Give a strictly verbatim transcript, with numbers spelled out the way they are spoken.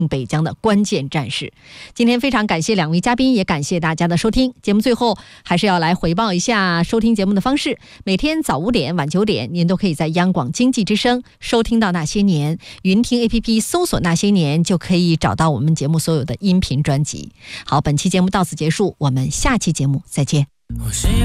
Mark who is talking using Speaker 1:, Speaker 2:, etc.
Speaker 1: 北疆的关键战士。今天非常感谢两位嘉宾，也感谢大家的收听。节目最后还是要来回报一下收听节目的方式，每天早五点晚九点您都可以在央广经济之声收听到那些年，云听 A P P 搜索那些年就可以找到我们节目所有的音频专辑。好，本期节目到此结束，我们下期节目再见。